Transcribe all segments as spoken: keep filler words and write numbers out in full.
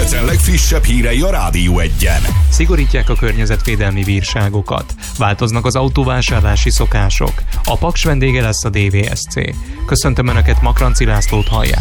Debrecen legfrissebb hírei a Rádió Egyen. Szigorítják a környezetvédelmi bírságokat. Változnak az autóvásárlási szokások. A Paks vendége lesz a dé vé es cé. Köszöntöm Önöket, Makranci Lászlót hallják.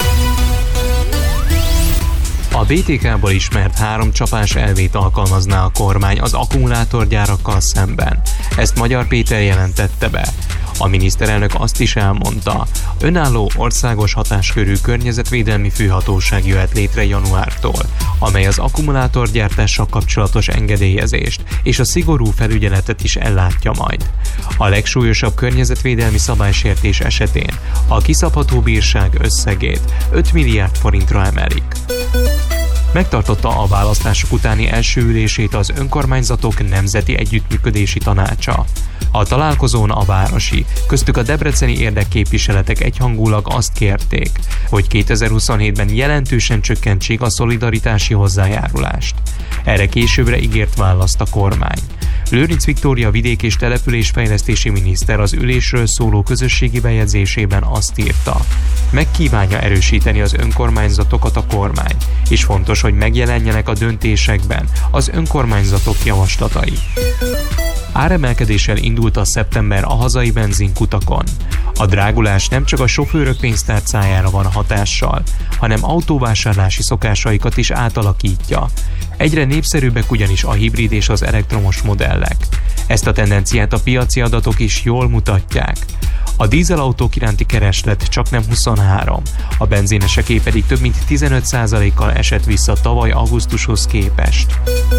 A bé té ká-ból ismert három csapás elvét alkalmazná a kormány az akkumulátorgyárakkal szemben. Ezt Magyar Péter jelentette be. A miniszterelnök azt is elmondta, önálló országos hatáskörű környezetvédelmi főhatóság jöhet létre januártól, amely az akkumulátorgyártással kapcsolatos engedélyezést és a szigorú felügyeletet is ellátja majd. A legsúlyosabb környezetvédelmi szabálysértés esetén a kiszabható bírság összegét öt milliárd forintra emelik. Megtartotta a választások utáni első ülését az Önkormányzatok Nemzeti Együttműködési Tanácsa. A találkozón a városi, köztük a debreceni érdekképviseletek egyhangulag azt kérték, hogy kétezer-huszonhétben jelentősen csökkentsék a szolidaritási hozzájárulást. Erre későbbre ígért választ a kormány. Lőrinc Viktória vidék- és településfejlesztési miniszter az ülésről szóló közösségi bejegyzésében azt írta, megkívánja erősíteni az önkormányzatokat a kormány, és fontos, hogy megjelenjenek a döntésekben az önkormányzatok javaslatai. Áremelkedéssel indult a szeptember a hazai benzinkutakon. A drágulás nem csak a sofőrök pénztárcájára van hatással, hanem autóvásárlási szokásaikat is átalakítja. Egyre népszerűbbek ugyanis a hibrid és az elektromos modellek. Ezt a tendenciát a piaci adatok is jól mutatják. A dízelautók iránti kereslet csaknem huszonhárom, a benzineseké pedig több mint tizenöt százalékkal esett vissza tavaly augusztushoz képest.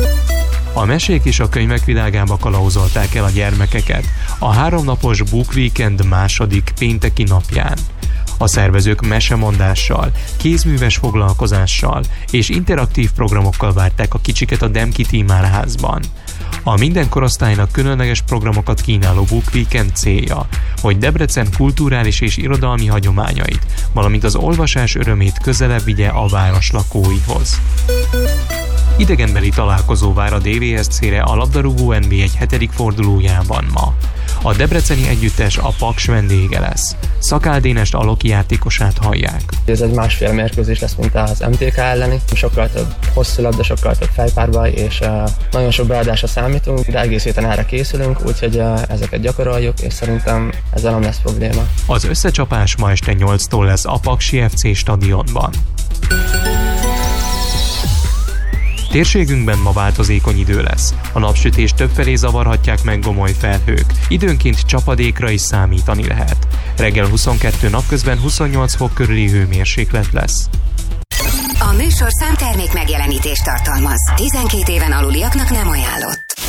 A mesék és a könyvek világába kalauzolták el a gyermekeket a háromnapos Book Weekend második pénteki napján. A szervezők mesemondással, kézműves foglalkozással és interaktív programokkal várták a kicsiket a Demki Tímárházban. A minden korosztálynak különleges programokat kínáló Book Weekend célja, hogy Debrecen kulturális és irodalmi hagyományait, valamint az olvasás örömét közelebb vigye a város lakóihoz. Idegenbeli találkozó vár a dé vé es cére a labdarúgó en bé egy hetedik fordulójában ma. A debreceni együttes a Paks vendége lesz. Szakál Dénest a Loki játékosát hallják. Ez egy másfél mérkőzés lesz, mint az em té ká elleni. Sokkal több hosszú labda, sokkal több fejpárbaj, és uh, nagyon sok beadásra számítunk, de egész héten erre készülünk, úgyhogy uh, ezeket gyakoroljuk, és szerintem ezzel nem lesz probléma. Az összecsapás ma este nyolctól lesz a Paksi ef cé stadionban. Térségünkben ma változékony idő lesz. A napsütés többfelé zavarhatják meg gomoly felhők. Időnként csapadékra is számítani lehet. Reggel huszonkettő, napközben huszonnyolc fok körüli hőmérséklet lesz. A műsorszám termék megjelenítést tartalmaz. tizenkét éven aluliaknak nem ajánlott.